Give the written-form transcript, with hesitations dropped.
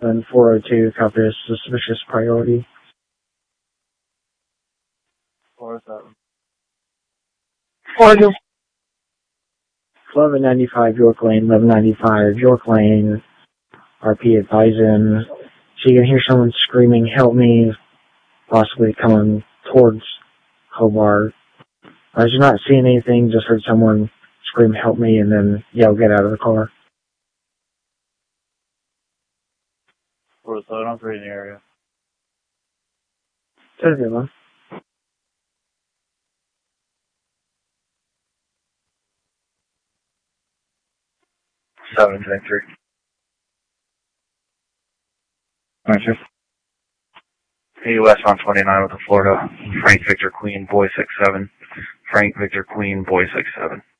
And 402, copy a suspicious priority. 407. 402. 1195 York Lane, 1195 York Lane. RP advising. So you can hear someone screaming, help me, possibly coming towards Hobart. I did not see anything, just heard someone scream, help me, and then yell, get out of the car. 407, I'm pretty in the area. 10-1. 7-3. Roger. Hey, West on 29 with the Florida. Frank Victor Queen, boy 67. Frank Victor Queen, boy 67.